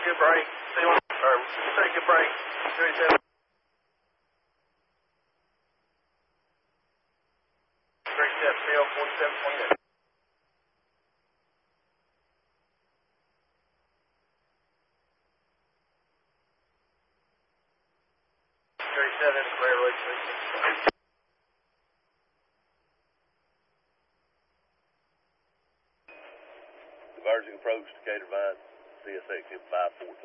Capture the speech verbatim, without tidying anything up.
Good break. See you on, or take a break. thirty-seven. Break step, field, forty-seven twenty-eight. thirty-seven, clear, release, release. Diverging approach to Decatur Vine, C S active five four two.